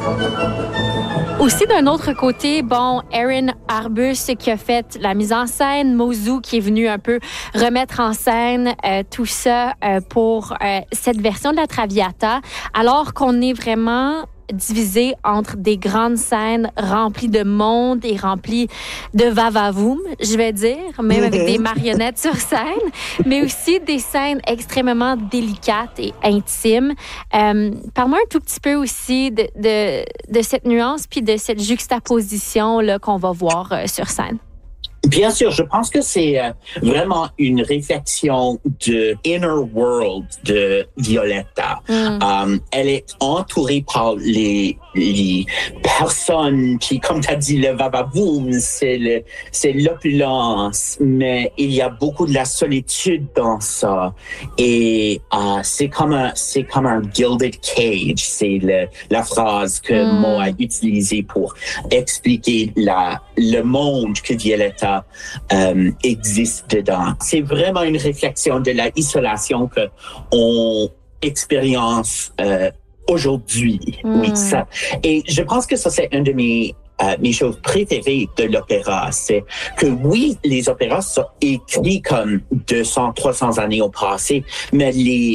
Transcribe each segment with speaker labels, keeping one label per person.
Speaker 1: Aussi, d'un autre côté, Aaron Arbus qui a fait la mise en scène, Mozu qui est venu un peu remettre en scène tout ça pour cette version de la Traviata, alors qu'on est vraiment divisé entre des grandes scènes remplies de monde et remplies de va-va-voum, je vais dire, même avec des marionnettes sur scène, mais aussi des scènes extrêmement délicates et intimes. Parle-moi un tout petit peu aussi de cette nuance puis de cette juxtaposition là, qu'on va voir sur scène.
Speaker 2: Bien sûr, je pense que c'est vraiment une réflexion de inner world de Violetta. Elle est entourée par les personnes qui, comme tu as dit, le va-va-voum, c'est l'opulence, mais il y a beaucoup de la solitude dans ça. Et c'est comme un gilded cage, c'est la phrase que Mo a utilisée pour expliquer le monde que Violetta existe dedans. C'est vraiment une réflexion de la isolation que on expérience aujourd'hui. Oui, ça. Et je pense que ça, c'est un de mes choses préférées de l'opéra, c'est que oui, les opéras sont écrits comme 200, 300 années au passé, mais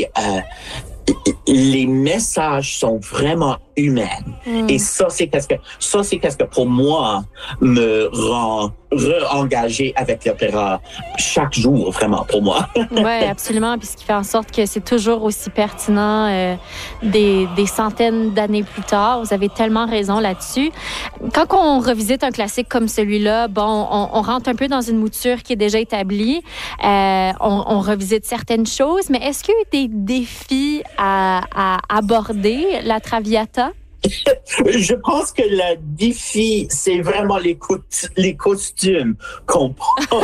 Speaker 2: les messages sont vraiment humains. Et ça, c'est qu'est-ce que pour moi me rend re-engagé avec l'opéra chaque jour, vraiment, pour moi.
Speaker 1: Oui, absolument. Puis ce qui fait en sorte que c'est toujours aussi pertinent des centaines d'années plus tard. Vous avez tellement raison là-dessus. Quand on revisite un classique comme celui-là, on rentre un peu dans une mouture qui est déjà établie. On revisite certaines choses, mais est-ce qu'il y a eu des défis à aborder, la Traviata?
Speaker 2: Je pense que le défi, c'est vraiment les costumes qu'on prend.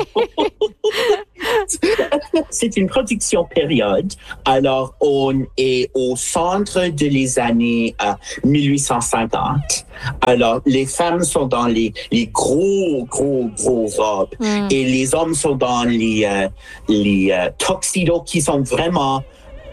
Speaker 2: C'est une production période. Alors, on est au centre de les années 1850. Alors, les femmes sont dans les gros robes et les hommes sont dans les tuxedos qui sont vraiment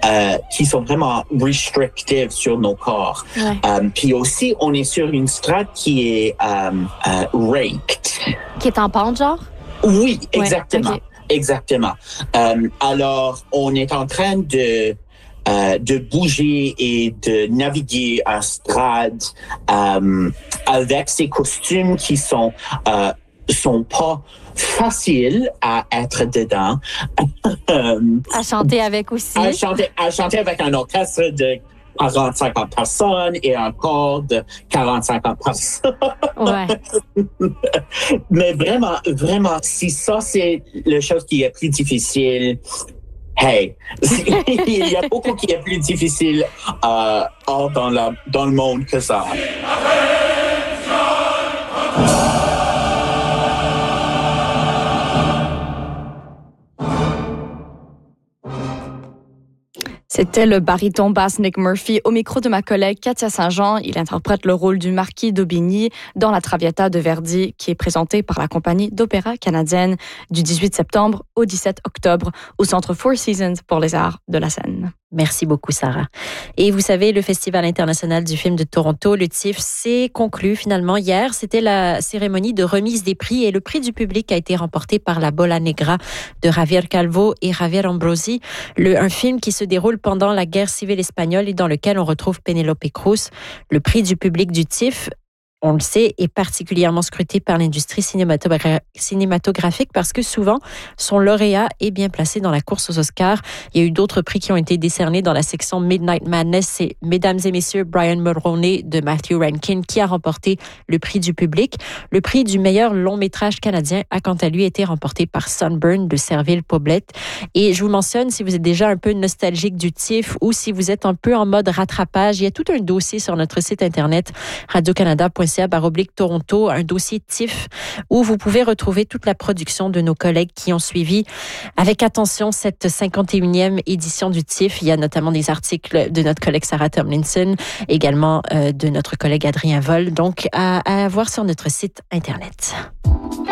Speaker 2: restrictive sur nos corps. Puis aussi, on est sur une strate qui est raked.
Speaker 1: Qui est en pente, genre?
Speaker 2: Oui, exactement.
Speaker 1: Ouais, okay.
Speaker 2: Exactement. Alors, on est en train de bouger et de naviguer un strade avec ces costumes qui sont pas faciles à être dedans.
Speaker 1: À chanter avec aussi.
Speaker 2: À chanter avec un orchestre de 40-50 personnes et un corps de 40-50 personnes.
Speaker 1: Ouais.
Speaker 2: Mais vraiment, si ça, c'est la chose qui est plus difficile, hey, il y a beaucoup qui est plus difficile dans le monde que ça.
Speaker 3: C'était le baryton basse Nick Murphy au micro de ma collègue Katia Saint-Jean. Il interprète le rôle du marquis d'Aubigny dans la Traviata de Verdi qui est présentée par la compagnie d'opéra canadienne du 18 septembre au 17 octobre au Centre Four Seasons pour les arts de la scène.
Speaker 4: Merci beaucoup, Sarah. Et vous savez, le Festival international du film de Toronto, le TIFF, s'est conclu finalement hier. C'était la cérémonie de remise des prix et le prix du public a été remporté par La Bola Negra de Javier Calvo et Javier Ambrosi, un film qui se déroule pendant la guerre civile espagnole et dans lequel on retrouve Penélope Cruz. Le prix du public du TIFF, on le sait, est particulièrement scruté par l'industrie cinématographique parce que souvent, son lauréat est bien placé dans la course aux Oscars. Il y a eu d'autres prix qui ont été décernés dans la section Midnight Madness. C'est Mesdames et Messieurs Brian Mulroney de Matthew Rankin qui a remporté le prix du public. Le prix du meilleur long métrage canadien a quant à lui été remporté par Sunburn de Serville Poblete. Et je vous mentionne, si vous êtes déjà un peu nostalgique du TIFF ou si vous êtes un peu en mode rattrapage, il y a tout un dossier sur notre site internet radiocanada.ca/Toronto, un dossier TIFF où vous pouvez retrouver toute la production de nos collègues qui ont suivi avec attention cette 51e édition du TIFF. Il y a notamment des articles de notre collègue Sarah Tomlinson, également de notre collègue Adrien Vol, donc à voir sur notre site internet.